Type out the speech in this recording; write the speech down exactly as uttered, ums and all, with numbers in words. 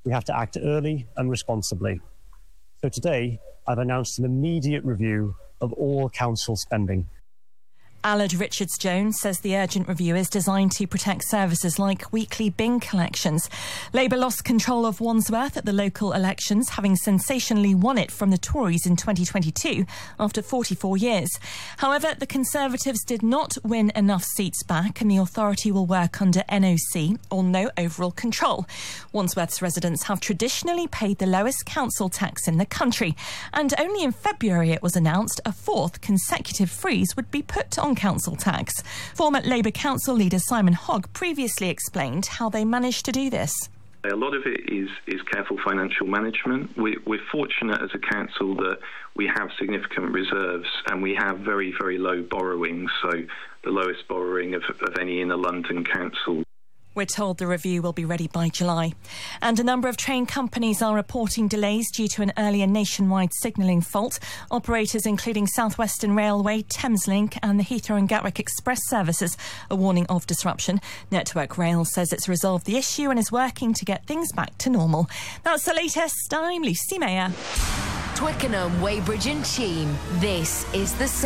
we have to act early and responsibly. So today, I've announced an immediate review of all council spending. Aled Richards-Jones says the urgent review is designed to protect services like weekly bin collections. Labour lost control of Wandsworth at the local elections, having sensationally won it from the Tories in twenty twenty-two after forty-four years. However, the Conservatives did not win enough seats back, and the authority will work under N O C, or no overall control. Wandsworth's residents have traditionally paid the lowest council tax in the country, and only in February it was announced a fourth consecutive freeze would be put on council tax. Former Labour council leader Simon Hogg previously explained how they managed to do this. A lot of it is, is careful financial management. We, we're fortunate as a council that we have significant reserves and we have very, very low borrowing, so the lowest borrowing of, of any inner London council. We're told the review will be ready by July. And a number of train companies are reporting delays due to an earlier nationwide signalling fault. Operators including South Western Railway, Thameslink and the Heathrow and Gatwick Express services are warning of disruption. Network Rail says it's resolved the issue and is working to get things back to normal. That's the latest. I'm Lucy Mayer. Twickenham, Weybridge and Cheam. This is the